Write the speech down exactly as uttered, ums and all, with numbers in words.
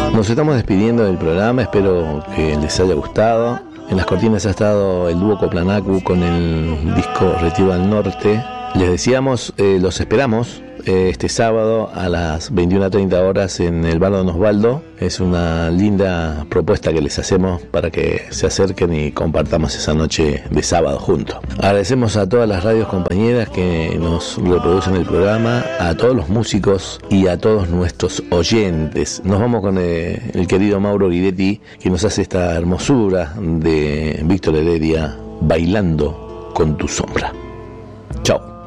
Nos estamos despidiendo del programa, espero que les haya gustado. En las cortinas ha estado el dúo Coplanacu con el disco Retiro al Norte. Les decíamos, eh, los esperamos eh, este sábado a las veintiuna treinta horas en el bar Don Osvaldo. Es una linda propuesta que les hacemos para que se acerquen y compartamos esa noche de sábado juntos. Agradecemos a todas las radios compañeras que nos reproducen el programa, a todos los músicos y a todos nuestros oyentes. Nos vamos con eh, el querido Mauro Guidetti, que nos hace esta hermosura de Víctor Heredia, Bailando con tu sombra. Chao.